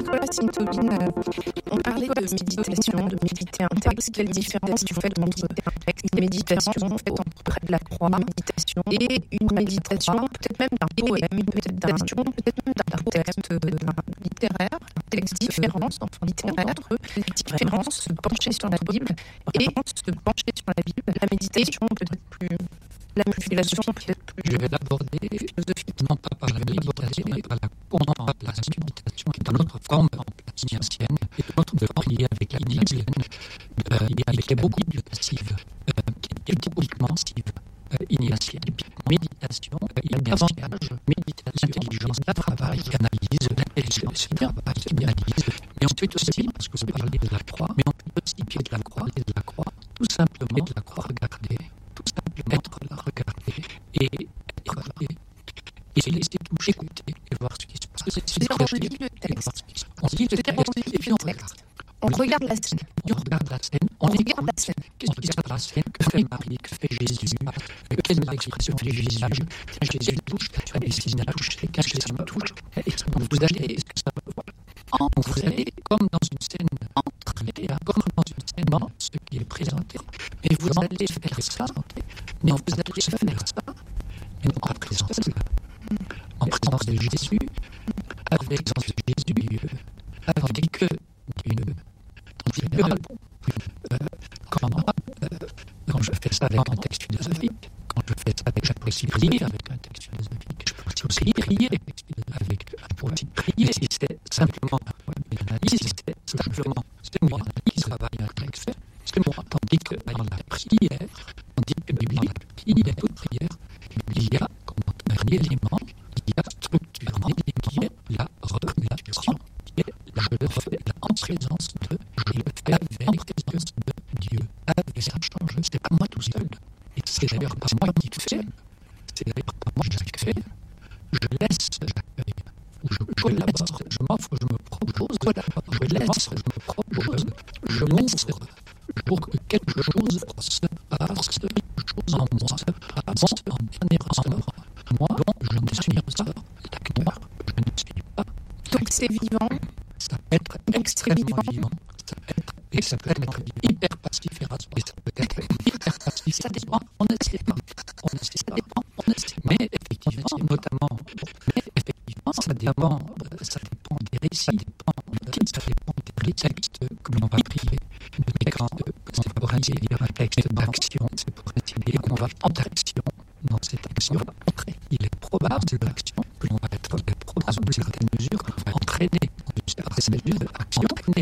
voilà, Sintobine, on parlait de méditation, de méditer un texte. Quelle différence tu fais entre une méditation faite auprès de la croix et une méditation, peut-être même d'un poème, peut-être d'un texte littéraire, texte différence, enfin littéraire, les différences, se pencher sur la Bible et se pencher sur la Bible. La méditation peut-être plus... La philosophe peut-être plus... Je vais l'aborder non pas par la méditation, mais par la contemplation. Méditation est une autre forme ancienne, et une autre forme liée avec la Bible, qui est beaucoup plus passive, qui est typiquement initiale. Méditation, il y a davantage l'intelligence, le travail qui analyse, l'intelligence, le travail qui analyse, mais ensuite aussi, parce que vous parlez de la croix, mais on peut aussi pied de la croix, tout simplement de la croix regarder, tout simplement être là, regarder et se laisser toucher, écouter et voir ce qui se passe. On lit le texte. On lit le texte et puis on regarde. On regarde la scène. On regarde la scène. On regarde la scène. Qu'est-ce qui se passe dans la scène? Que fait Marie? Que fait Jésus? Quelle est l'expression de Jésus? Quand Jésus touche, Jésus a touché. Quand Jésus touche, vous allez, vous allez comme dans une scène entrée, comme dans une scène, ce qui est présenté. Mais vous allez faire ça, mais vous allez faire ça, mais en présence de Jésus, avec Jésus, avec quand je fais ça avec un texte philosophique, quand je fais ça avec, je peux aussi prier avec un texte philosophique, je peux aussi prier avec, si c'est simplement une analyse, c'est simplement une analyse, travail, un texte, c'est moi, tandis que dans la prière, toute prière, il y a comme dernier élément, il y a structurellement qui est la reconnaissance, qui est je le fais en présence de, je le fais avec présence de Dieu. Et ça change, c'est pas moi tout seul. Et c'est d'ailleurs pas moi qui le fais, c'est d'ailleurs pas moi qui le fais. Je laisse, j'accueille, je collabore, je m'offre, je me propose, je laisse, je me propose, je m'offre pour que quelque chose se passe, quelque chose en moi se passe, en bien ressort. Moi, je ne suis pas avec moi, je ne suis pas. Donc c'est vivant. Ça peut être extrêmement vivant. Et ça peut être hyper passif et ça peut être hyper passif. Ça dépend, on ne sait pas. Mais effectivement, ça dépend des récits, ça dépend des textes que l'on va prier. Mais quand c'est pour ainsi dire un texte d'action, c'est pour ainsi dire qu'on va entrer action. Dans cette action, il est probable de l'action que l'on va être, il est probable de certaines mesures que l'on va entraîner par ces mesures d'action,